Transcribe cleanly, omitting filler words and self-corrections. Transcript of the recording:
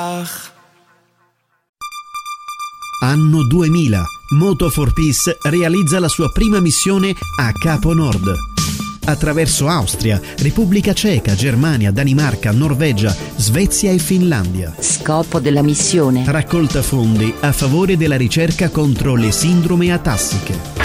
Anno 2000. Moto4Peace realizza la sua prima missione a Capo Nord. Attraverso Austria, Repubblica Ceca, Germania, Danimarca, Norvegia, Svezia e Finlandia. Scopo della missione: raccolta fondi a favore della ricerca contro le sindrome atassiche.